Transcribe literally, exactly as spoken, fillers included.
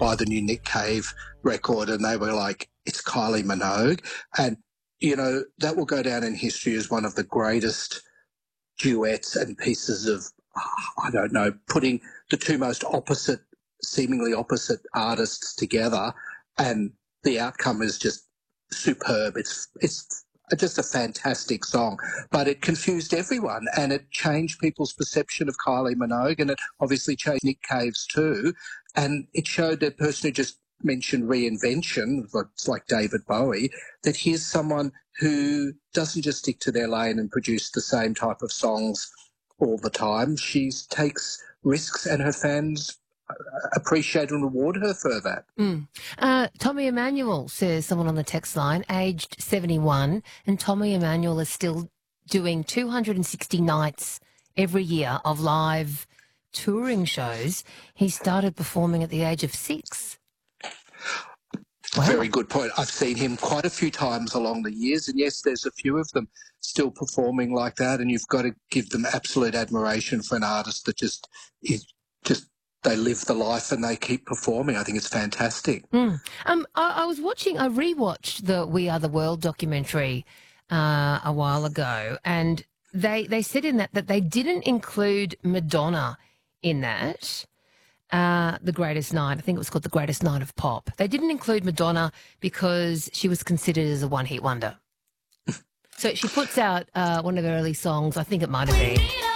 buy the new Nick Cave record, and they were like, it's Kylie Minogue. And, you know, that will go down in history as one of the greatest duets and pieces of, I don't know, putting the two most opposite, seemingly opposite artists together, and the outcome is just superb. It's it's just a fantastic song, but it confused everyone, and it changed people's perception of Kylie Minogue, and it obviously changed Nick Cave's too, and it showed that person who just mentioned reinvention, it's like David Bowie, that here's someone who doesn't just stick to their lane and produce the same type of songs all the time. She takes risks, and her fans appreciate and reward her for that. Mm. Uh, Tommy Emmanuel says, someone on the text line, aged seventy-one, and Tommy Emmanuel is still doing two hundred sixty nights every year of live touring shows. He started performing at the age of six. Wow. Very good point. I've seen him quite a few times along the years, and yes, there's a few of them still performing like that, and you've got to give them absolute admiration for an artist that just is just they live the life and they keep performing. I think it's fantastic. Mm. Um, I, I was watching, I rewatched the We Are the World documentary uh, a while ago, and they they said in that that they didn't include Madonna in that. Uh, the Greatest Night. I think it was called The Greatest Night of Pop. They didn't include Madonna because she was considered as a one-hit wonder. So she puts out uh, one of her early songs, I think it might have been